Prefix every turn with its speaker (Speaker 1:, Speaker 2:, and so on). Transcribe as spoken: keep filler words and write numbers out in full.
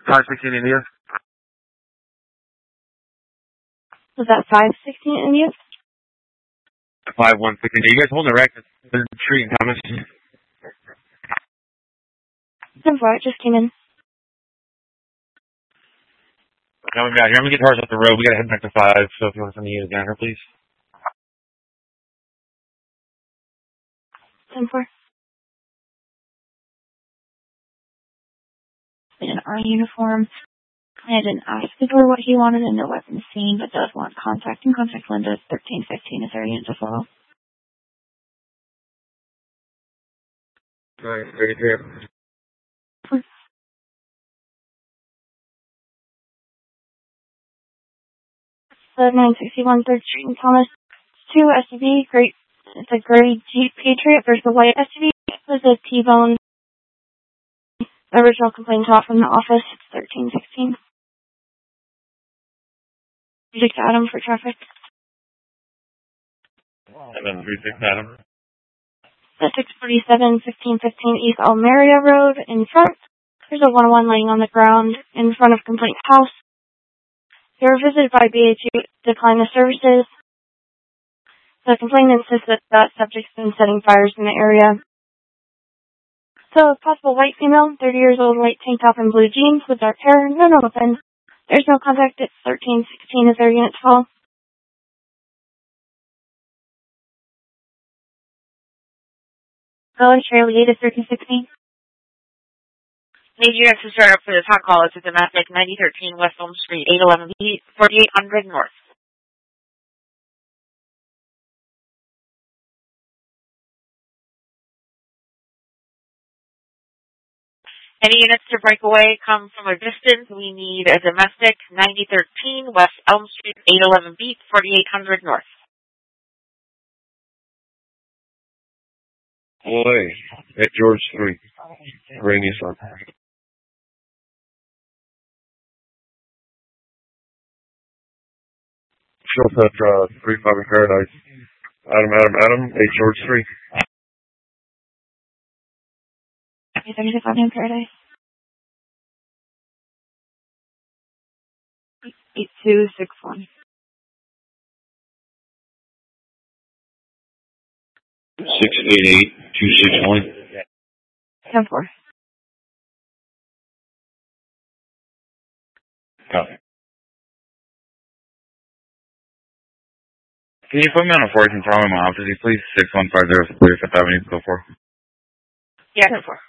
Speaker 1: five sixteen India.
Speaker 2: Was that five sixteen India?
Speaker 1: five one six India. You guys holding the rack? The tree in Thomas.
Speaker 2: ten four, it just came in.
Speaker 1: Coming back here. I'm gonna get cars off the road. We gotta head back to five. So if you want to send the unit down here, please.
Speaker 2: ten four. In our uniform. I didn't ask for what he wanted and no weapons seen, but does want contact and contact Linda thirteen fifteen is our unit to follow.
Speaker 1: Alright, thirty-three.
Speaker 2: The nine sixty-one third Street in Thomas. Two S U V, great. It's a gray Jeep Patriot versus a white S U V. It was a T-bone. Original complaint out from the office. It's thirteen sixteen. six Adam for traffic.
Speaker 1: seven three six Adam.
Speaker 2: The six forty-seven fifteen fifteen East Almeria Road in front. There's a one oh one laying on the ground in front of complaint house. They were visited by B H U, declined the services. The complainant insists that that subject's been setting fires in the area. So, possible white female, thirty years old, white tank top and blue jeans with dark hair, no no weapon. There's no contact. It's thirteen sixteen is their unit to call. Go and Shirley eight is thirteen sixteen.
Speaker 3: Need units to start up for this hot call. It's a domestic ninety thirteen West Elm Street, eight eleven B, forty-eight hundred North. Any units to break away come from a distance. We need a domestic ninety thirteen West Elm Street, eight eleven B, forty-eight hundred North.
Speaker 1: Boy, at George three. Rainy Sun. Shell Petra, three five in Paradise. Adam, Adam, Adam, eight George three.
Speaker 2: Okay, thirty-six in Paradise. eight two six one.
Speaker 1: six eight eight two six one.
Speaker 2: ten four.
Speaker 1: Copy. Can you put me on a force and follow my office, please? six one five zero Fifth Avenue, go for.
Speaker 3: Yeah, ten four.